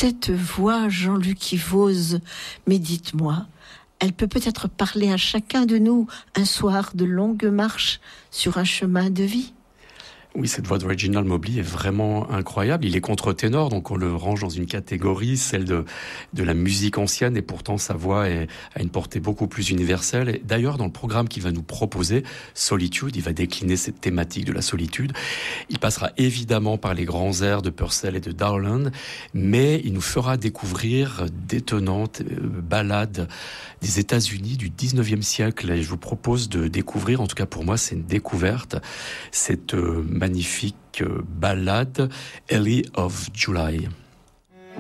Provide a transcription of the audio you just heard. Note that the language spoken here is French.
Cette voix, Jean-Luc Yvose, mais dites-moi, elle peut peut-être parler à chacun de nous un soir de longue marche sur un chemin de vie. Oui, cette voix de Reginald Mobley est vraiment incroyable. Il est contre-ténor, donc on le range dans une catégorie, celle de la musique ancienne, et pourtant sa voix a une portée beaucoup plus universelle. Et d'ailleurs, dans le programme qu'il va nous proposer, Solitude, il va décliner cette thématique de la solitude. Il passera évidemment par les grands airs de Purcell et de Dowland, mais il nous fera découvrir d'étonnantes ballades des États-Unis du 19e siècle. Et je vous propose de découvrir, en tout cas pour moi, c'est une découverte, cette magnifique ballade Ellie of July.